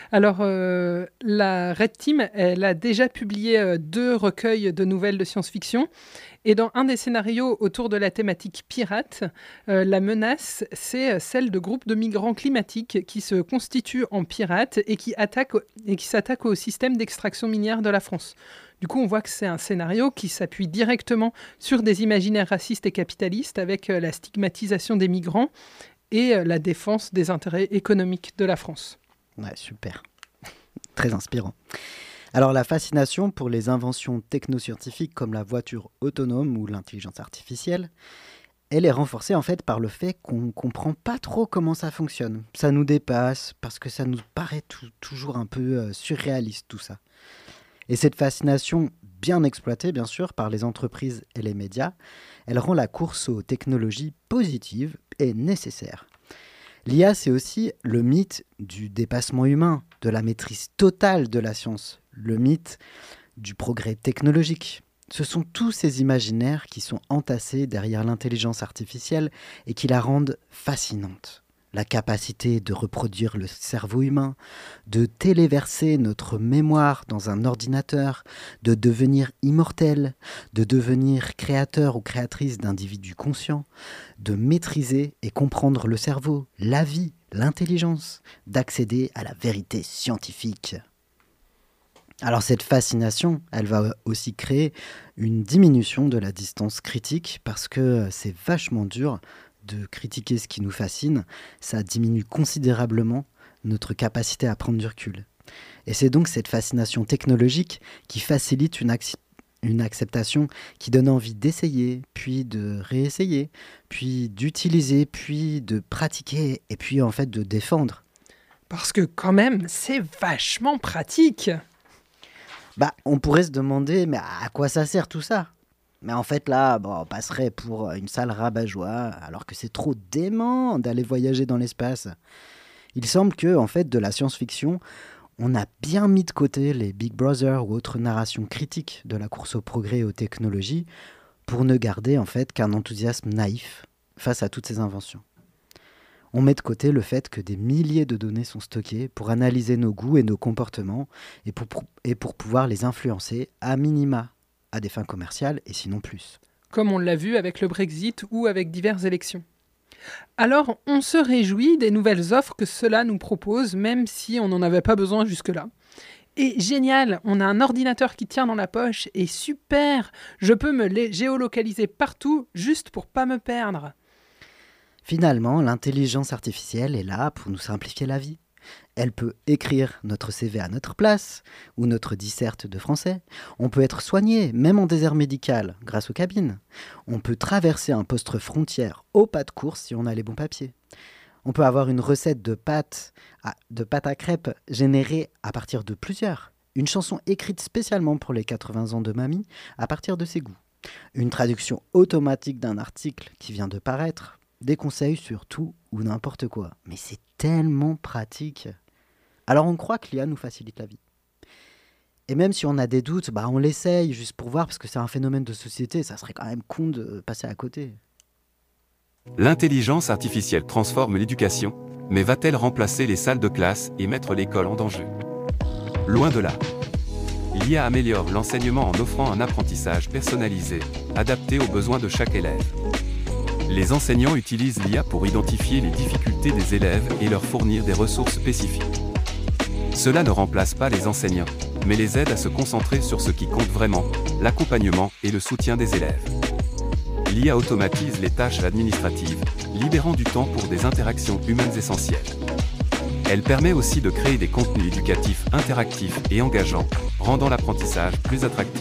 Alors, la Red Team, elle a déjà publié 2 recueils de nouvelles de science-fiction et dans un des scénarios autour de la thématique pirate, la menace, c'est celle de groupes de migrants climatiques qui se constituent en pirates et qui s'attaquent au système d'extraction minière de la France. Du coup, on voit que c'est un scénario qui s'appuie directement sur des imaginaires racistes et capitalistes avec la stigmatisation des migrants et la défense des intérêts économiques de la France. Ouais, super. Très inspirant. Alors la fascination pour les inventions technoscientifiques comme la voiture autonome ou l'intelligence artificielle, elle est renforcée en fait par le fait qu'on ne comprend pas trop comment ça fonctionne. Ça nous dépasse parce que ça nous paraît toujours un peu surréaliste tout ça. Et cette fascination, bien exploitée bien sûr par les entreprises et les médias, elle rend la course aux technologies positive et nécessaire. L'IA, c'est aussi le mythe du dépassement humain, de la maîtrise totale de la science, le mythe du progrès technologique. Ce sont tous ces imaginaires qui sont entassés derrière l'intelligence artificielle et qui la rendent fascinante. La capacité de reproduire le cerveau humain, de téléverser notre mémoire dans un ordinateur, de devenir immortel, de devenir créateur ou créatrice d'individus conscients, de maîtriser et comprendre le cerveau, la vie, l'intelligence, d'accéder à la vérité scientifique. Alors cette fascination, elle va aussi créer une diminution de la distance critique parce que c'est vachement dur de critiquer ce qui nous fascine, ça diminue considérablement notre capacité à prendre du recul. Et c'est donc cette fascination technologique qui facilite une acceptation qui donne envie d'essayer, puis de réessayer, puis d'utiliser, puis de pratiquer, et puis en fait de défendre. Parce que quand même, c'est vachement pratique. On pourrait se demander, mais à quoi ça sert tout ça ? Mais en fait, là, on passerait pour une sale rabat-joie, alors que c'est trop dément d'aller voyager dans l'espace. Il semble que, en fait, de la science-fiction, on a bien mis de côté les Big Brother ou autres narrations critiques de la course au progrès et aux technologies pour ne garder, en fait, qu'un enthousiasme naïf face à toutes ces inventions. On met de côté le fait que des milliers de données sont stockées pour analyser nos goûts et nos comportements et pour pouvoir les influencer à minima à des fins commerciales et sinon plus. Comme on l'a vu avec le Brexit ou avec diverses élections. Alors, on se réjouit des nouvelles offres que cela nous propose, même si on n'en avait pas besoin jusque-là. Et génial, on a un ordinateur qui tient dans la poche et super, je peux me géolocaliser partout juste pour pas me perdre. Finalement, l'intelligence artificielle est là pour nous simplifier la vie. Elle peut écrire notre CV à notre place ou notre disserte de français. On peut être soigné, même en désert médical, grâce aux cabines. On peut traverser un poste frontière au pas de course si on a les bons papiers. On peut avoir une recette de pâte à crêpes générée à partir de plusieurs. Une chanson écrite spécialement pour les 80 ans de mamie à partir de ses goûts. Une traduction automatique d'un article qui vient de paraître. Des conseils sur tout ou n'importe quoi. Mais c'est tellement pratique. Alors on croit que l'IA nous facilite la vie. Et même si on a des doutes, on l'essaye juste pour voir parce que c'est un phénomène de société. Ça serait quand même con de passer à côté. L'intelligence artificielle transforme l'éducation, mais va-t-elle remplacer les salles de classe et mettre l'école en danger ? Loin de là. L'IA améliore l'enseignement en offrant un apprentissage personnalisé, adapté aux besoins de chaque élève. Les enseignants utilisent l'IA pour identifier les difficultés des élèves et leur fournir des ressources spécifiques. Cela ne remplace pas les enseignants, mais les aide à se concentrer sur ce qui compte vraiment, l'accompagnement et le soutien des élèves. L'IA automatise les tâches administratives, libérant du temps pour des interactions humaines essentielles. Elle permet aussi de créer des contenus éducatifs interactifs et engageants, rendant l'apprentissage plus attractif.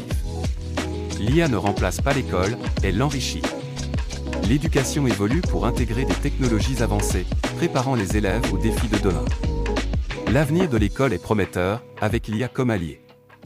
L'IA ne remplace pas l'école, elle l'enrichit. L'éducation évolue pour intégrer des technologies avancées, préparant les élèves aux défis de demain. L'avenir de l'école est prometteur, avec l'IA comme allié.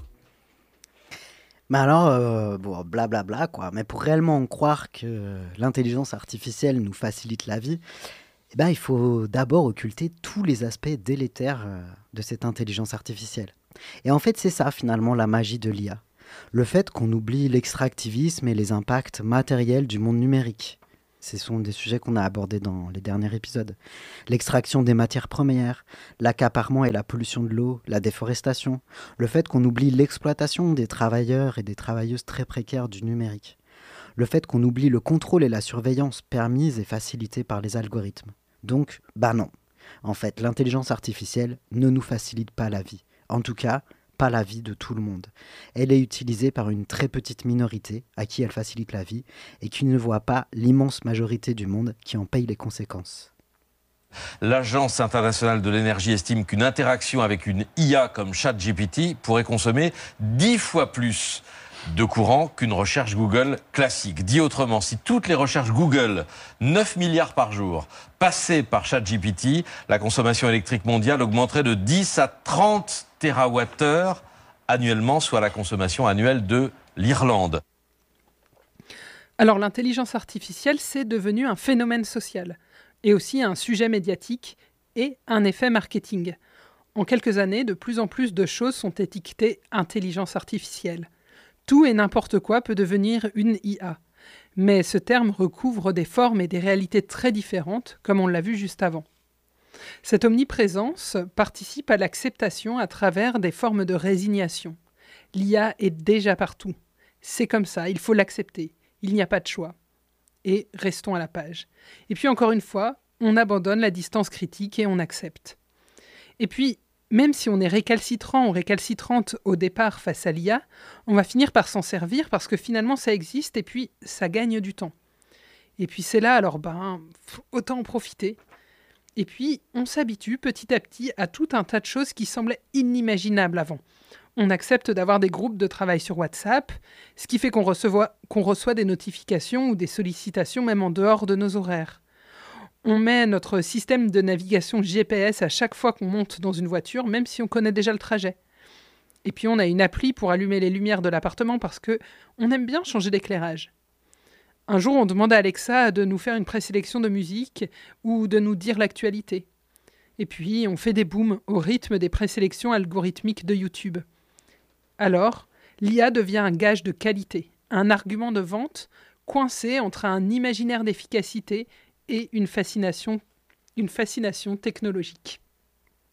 Mais alors, blablabla quoi. Mais pour réellement croire que l'intelligence artificielle nous facilite la vie, il faut d'abord occulter tous les aspects délétères de cette intelligence artificielle. Et en fait, c'est ça finalement la magie de l'IA. Le fait qu'on oublie l'extractivisme et les impacts matériels du monde numérique. Ce sont des sujets qu'on a abordés dans les derniers épisodes. L'extraction des matières premières, l'accaparement et la pollution de l'eau, la déforestation, le fait qu'on oublie l'exploitation des travailleurs et des travailleuses très précaires du numérique, le fait qu'on oublie le contrôle et la surveillance permises et facilitées par les algorithmes. Donc, non. En fait, l'intelligence artificielle ne nous facilite pas la vie. En tout cas, pas la vie de tout le monde. Elle est utilisée par une très petite minorité à qui elle facilite la vie et qui ne voit pas l'immense majorité du monde qui en paye les conséquences. L'Agence internationale de l'énergie estime qu'une interaction avec une IA comme ChatGPT pourrait consommer 10 fois plus de courant qu'une recherche Google classique. Dit autrement, si toutes les recherches Google, 9 milliards par jour, passaient par ChatGPT, la consommation électrique mondiale augmenterait de 10 à 30 TWh annuellement, soit la consommation annuelle de l'Irlande. Alors l'intelligence artificielle, c'est devenu un phénomène social, et aussi un sujet médiatique et un effet marketing. En quelques années, de plus en plus de choses sont étiquetées intelligence artificielle. Tout et n'importe quoi peut devenir une IA. Mais ce terme recouvre des formes et des réalités très différentes, comme on l'a vu juste avant. Cette omniprésence participe à l'acceptation à travers des formes de résignation. L'IA est déjà partout. C'est comme ça, il faut l'accepter. Il n'y a pas de choix. Et restons à la page. Et puis encore une fois, on abandonne la distance critique et on accepte. Et puis, même si on est récalcitrant ou récalcitrante au départ face à l'IA, on va finir par s'en servir parce que finalement ça existe et puis ça gagne du temps. Et puis c'est là, alors autant en profiter. Et puis on s'habitue petit à petit à tout un tas de choses qui semblaient inimaginables avant. On accepte d'avoir des groupes de travail sur WhatsApp, ce qui fait qu'on reçoit des notifications ou des sollicitations même en dehors de nos horaires. On met notre système de navigation GPS à chaque fois qu'on monte dans une voiture, même si on connaît déjà le trajet. Et puis on a une appli pour allumer les lumières de l'appartement parce qu'on aime bien changer d'éclairage. Un jour, on demande à Alexa de nous faire une présélection de musique ou de nous dire l'actualité. Et puis, on fait des booms au rythme des présélections algorithmiques de YouTube. Alors, l'IA devient un gage de qualité, un argument de vente coincé entre un imaginaire d'efficacité et une fascination technologique.